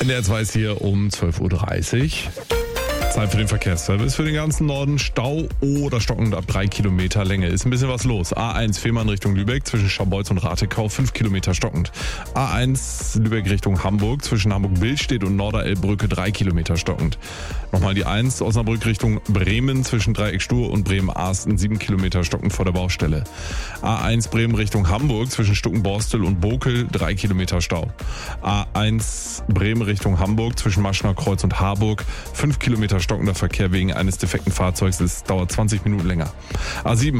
NDR 2 ist hier um 12.30 Uhr. Zeit für den Verkehrsservice für den ganzen Norden. Stau oder stockend ab 3 Kilometer Länge. Ist ein bisschen was los. A1 Fehmarn Richtung Lübeck zwischen Scharbeutz und Ratekau 5 Kilometer stockend. A1 Lübeck Richtung Hamburg zwischen Hamburg-Billstedt und Norderelbbrücke 3 Kilometer stockend. Nochmal die 1 Osnabrück Richtung Bremen zwischen Dreieck-Stuhr und Bremen-Arsten 7 Kilometer stockend vor der Baustelle. A1 Bremen Richtung Hamburg zwischen Stuckenborstel und Bokel 3 Kilometer Stau. A1 Bremen Richtung Hamburg zwischen Maschner Kreuz und Harburg 5 Kilometer stockender Verkehr wegen eines defekten Fahrzeugs. Es dauert 20 Minuten länger. A7